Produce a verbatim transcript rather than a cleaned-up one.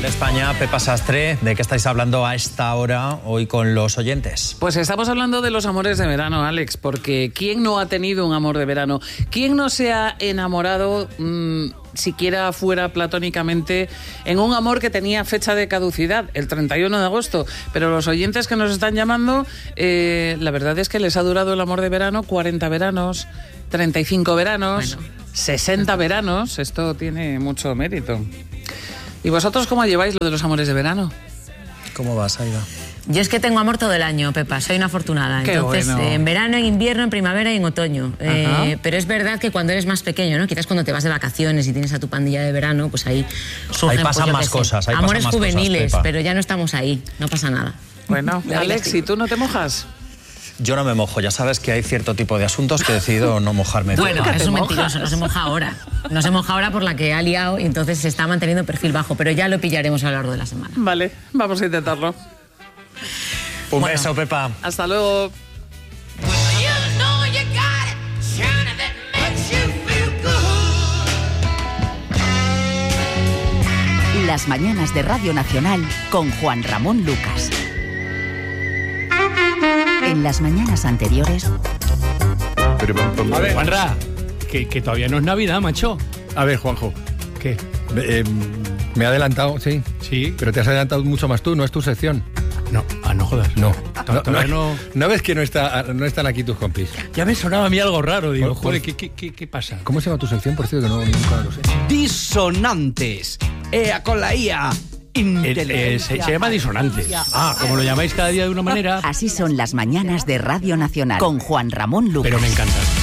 de España, Pepa Sastre, ¿de qué estáis hablando a esta hora hoy con los oyentes? Pues estamos hablando de los amores de verano, Alex, porque ¿quién no ha tenido un amor de verano? ¿Quién no se ha enamorado, mmm, siquiera fuera platónicamente, en un amor que tenía fecha de caducidad, el treinta y uno de agosto? Pero los oyentes que nos están llamando, eh, la verdad es que les ha durado el amor de verano cuarenta veranos, treinta y cinco veranos, bueno. sesenta veranos. Esto tiene mucho mérito. ¿Y vosotros cómo lleváis lo de los amores de verano? ¿Cómo vas, Aida? Yo es que tengo amor todo el año, Pepa, soy una afortunada. Qué Entonces, bueno. eh, en verano, en invierno, en primavera y en otoño. Eh, pero es verdad que cuando eres más pequeño, ¿no? Quizás cuando te vas de vacaciones y tienes a tu pandilla de verano, pues ahí surgen, ahí pasan pues, más cosas. Ahí amores pasan más juveniles, cosas, Pepa. pero ya no estamos ahí, no pasa nada. Bueno, Alex, ¿y tú no te mojas? Yo no me mojo, ya sabes que hay cierto tipo de asuntos que decido no mojarme. Bueno, ¿Nunca es te un mojas? mentiroso, no se moja ahora. No se moja ahora por la que ha liado y entonces se está manteniendo perfil bajo, pero ya lo pillaremos a lo largo de la semana. Vale, vamos a intentarlo. Un Bueno. beso, Pepa. Hasta luego. Las mañanas de Radio Nacional con Juan Ramón Lucas. En las mañanas anteriores... A ver, Juanra, que, que todavía no es Navidad, macho. A ver, Juanjo, ¿qué? Eh, me he adelantado, sí. Sí. Pero te has adelantado mucho más tú, no es tu sección. No, ah, no jodas. No. No, todavía no... ¿No ves que no, está, no están aquí tus compis? Ya me sonaba a mí algo raro, digo, Pues- joder, ¿qué, qué, qué, qué pasa? ¿Cómo se llama tu sección? Por cierto, que no, nunca lo sé. Disonantes. Ea con la I A. El- eh, se, se llama disonantes. Ah, como lo llamáis cada día de una manera, Así son las mañanas de Radio Nacional con Juan Ramón Lucas. pero me encanta.